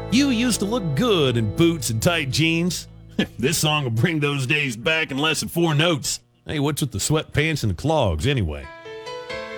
You used to look good in boots and tight jeans. This song will bring those days back in less than 4 notes. Hey, what's with the sweatpants and the clogs anyway?